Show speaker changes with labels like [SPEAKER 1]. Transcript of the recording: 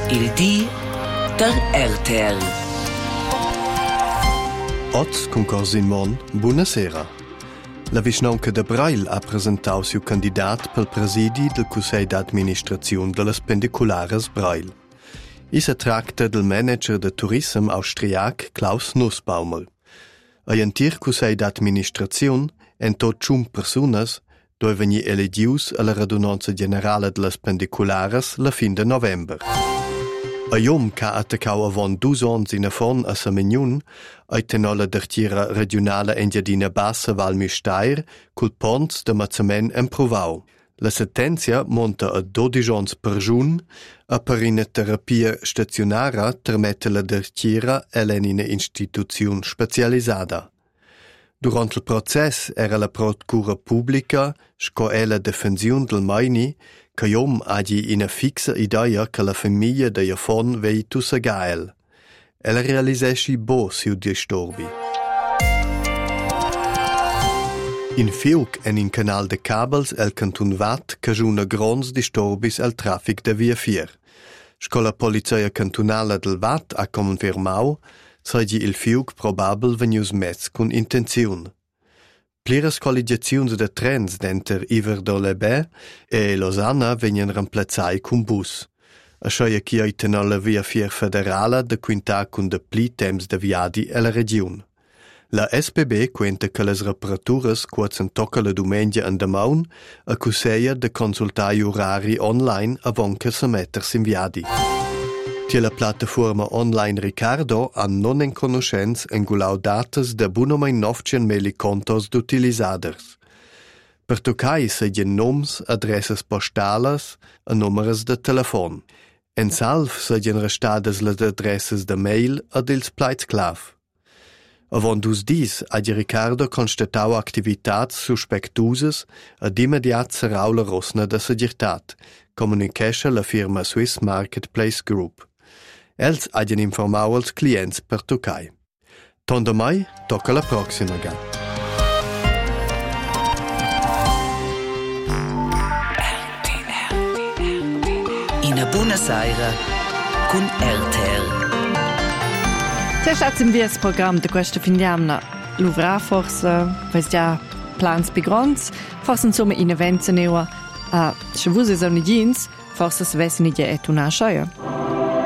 [SPEAKER 1] Il D der RTL.
[SPEAKER 2] Oz con Corsin Mon, buonasera. La Vischnaunca de Brail ha presentato suo candidato per il presidi del Consiglio d'Amministrazione delle Pendiculares Brail. Si tratta del manager de turismo austriac Klaus Nussbaumer. A antir Consiglio d'Amministrazione en tot 5 personas dove venir elegius alla radunanza generale delle Pendiculares la fin de november. A iom ca attacau avon 2 ans in affon a Samignon, ai tenola d'artiera regionale Engiadina Bassa Val Müstair, col ponts de Mazzamen emprovau. La sentenzia monta a 12 ans per giun, a per una terapia stazionara termette la d'artiera en una instituzione specializzata. Durant il process era la procura pubblica, sco e la defensione del Maini, che iom hagi una fixa idea che la famiglia de Jafon vei tussa gael. Ella realisesci bo siu disturbi. In Fiuc en in canal de cabels el cantun Vat cagiuna grons disturbis al traffic de via 4. Sco la polizia cantunala del Vat ha confermau, seigi il Fiuc probabel venius mezz con intenziun. Pliras colligaziuns de trens d'enter Iverdolebè e Lausanne venien remplazai cun bus. Aschoia chi ai tenor la via 4 federala de quintar cun de pli temps de viadi e la region. La SBB quenta che les reparaturas quazan tocca la dumengia en damaun accuseia de consultai orari online avon che se metters in viadi. Tie la plataforma online Ricardo han non en conoscenz engulau datas de bunomai 900.000 contos d'utilisaders. Per toccai segien noms, adresses postalas e numeres de telefon. En salv segien restadas les adresses de mail ad ils pleitsclav. Avon dus dis hagi Ricardo constatau activitats suspectusas ad immediat serrau la rosna da segirtat, comunicescha la firma Swiss Marketplace Group. Els hagien informau als clients per toccai. Tonda mai, tocca la prossima ga.
[SPEAKER 1] In Buenos Aires con RTL.
[SPEAKER 3] C'è stato in via il programma di questo fin di anno. L'uvrà forse, veis già plans più grandi, forse insomma in eventi nuova. Se voi sono jeans, forse se vessi già una scioglia.